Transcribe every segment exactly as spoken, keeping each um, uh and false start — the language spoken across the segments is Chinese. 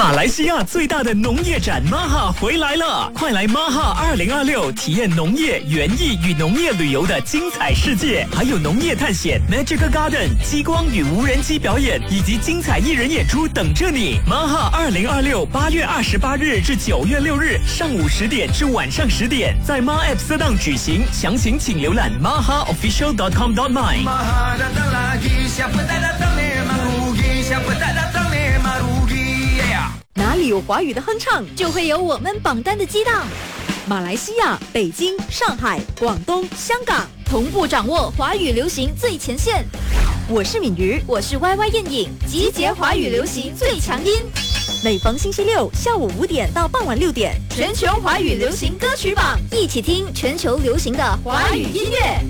马来西亚最大的农业展 M A H A 回来了，快来 M A H A 二零二六体验农业、园艺与农业旅游的精彩世界，还有农业探险、Magic Garden、激光与无人机表演以及精彩艺人演出等着你。M A H A 二零二六八月二十八日至九月六日上午十点至晚上十点，在 M A App 色档举行，详情请浏览 m a h a official dot com dot my。 哪里有华语的哼唱，就会有我们榜单的激荡。马来西亚、北京、上海、广东、香港同步掌握华语流行最前线。我是敏瑜，我是 Y Y 燕颖，集结华语流行最强音。每逢星期六下午五点到傍晚六点，全球华语流行歌曲榜，一起听全球流行的华语音乐。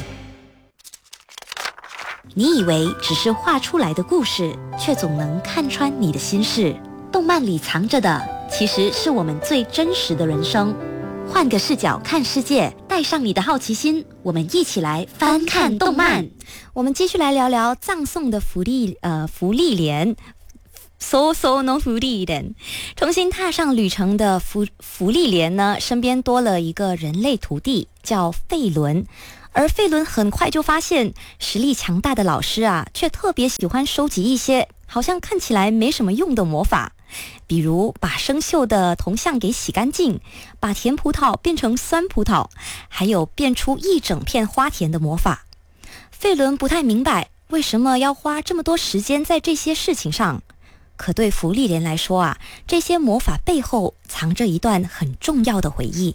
你以为只是画出来的故事，却总能看穿你的心事。动漫里藏着的，其实是我们最真实的人生。换个视角看世界，带上你的好奇心，我们一起来翻看动漫。我们继续来聊聊葬送的福利呃福利莲。So so no 福利莲，重新踏上旅程的福福利莲呢，身边多了一个人类徒弟，叫费伦。而费伦很快就发现，实力强大的老师啊，却特别喜欢收集一些好像看起来没什么用的魔法，比如把生锈的铜像给洗干净，把甜葡萄变成酸葡萄，还有变出一整片花田的魔法。费伦不太明白为什么要花这么多时间在这些事情上，可对福利莲来说啊，这些魔法背后藏着一段很重要的回忆。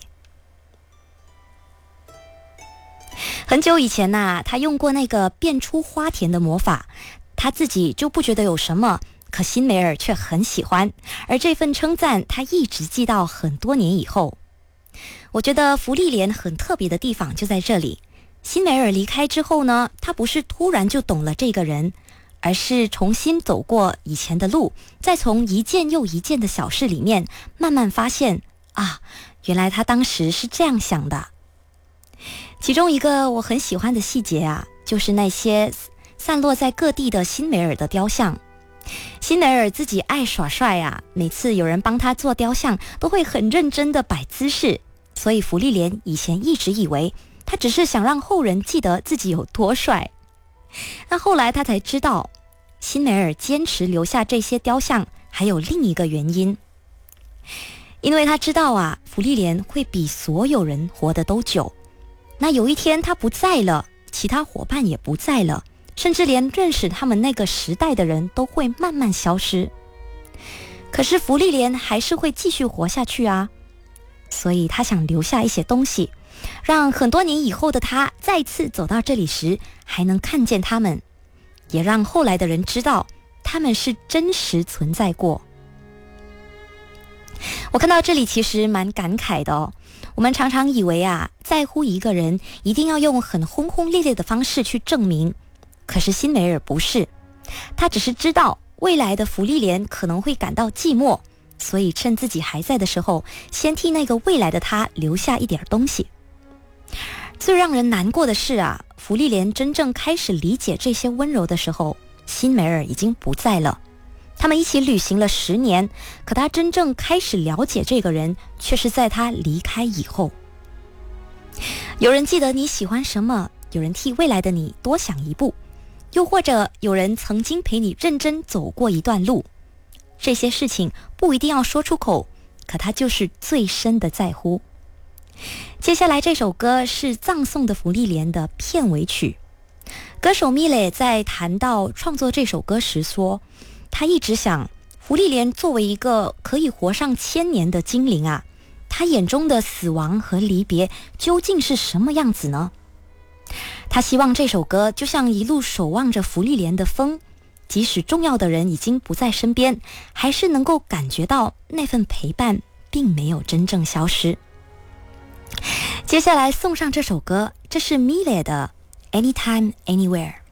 很久以前啊，他用过那个变出花田的魔法，他自己就不觉得有什么，可辛梅尔却很喜欢，而这份称赞他一直记到很多年以后。我觉得福利莲很特别的地方就在这里，辛梅尔离开之后呢，他不是突然就懂了这个人，而是重新走过以前的路，再从一件又一件的小事里面慢慢发现啊，原来他当时是这样想的。其中一个我很喜欢的细节啊，就是那些散落在各地的辛梅尔的雕像。辛梅尔自己爱耍帅啊，每次有人帮他做雕像，都会很认真的摆姿势，所以福利莲以前一直以为他只是想让后人记得自己有多帅。那后来他才知道，辛梅尔坚持留下这些雕像还有另一个原因，因为他知道啊，福利莲会比所有人活得都久。那有一天他不在了，其他伙伴也不在了，甚至连认识他们那个时代的人都会慢慢消失。可是福利莲还是会继续活下去啊，所以他想留下一些东西，让很多年以后的他再次走到这里时还能看见他们，也让后来的人知道他们是真实存在过。我看到这里其实蛮感慨的哦。我们常常以为啊，在乎一个人一定要用很轰轰烈烈的方式去证明，可是辛梅尔不是，他只是知道未来的福利莲可能会感到寂寞，所以趁自己还在的时候，先替那个未来的他留下一点东西。最让人难过的是啊，福利莲真正开始理解这些温柔的时候，辛梅尔已经不在了。他们一起旅行了十年，可他真正开始了解这个人，却是在他离开以后。有人记得你喜欢什么，有人替未来的你多想一步，又或者有人曾经陪你认真走过一段路。这些事情不一定要说出口，可他就是最深的在乎。接下来这首歌是葬送的福利莲的片尾曲。歌手米蕾在谈到创作这首歌时说，他一直想，福利莲作为一个可以活上千年的精灵啊，他眼中的死亡和离别究竟是什么样子呢？他希望这首歌就像一路守望着福利莲的风，即使重要的人已经不在身边，还是能够感觉到那份陪伴并没有真正消失。接下来送上这首歌，这是米蕾的 Anytime Anywhere。